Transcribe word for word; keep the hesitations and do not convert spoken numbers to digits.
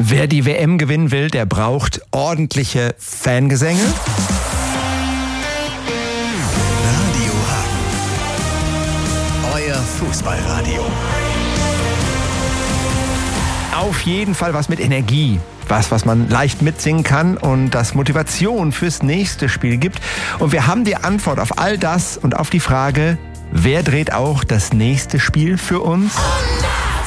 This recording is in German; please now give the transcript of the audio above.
Wer die W M gewinnen will, der braucht ordentliche Fangesänge. Radio Hagen. Euer Fußballradio. Auf jeden Fall was mit Energie. Was, was man leicht mitsingen kann und das Motivation fürs nächste Spiel gibt. Und wir haben die Antwort auf all das und auf die Frage, wer dreht auch das nächste Spiel für uns?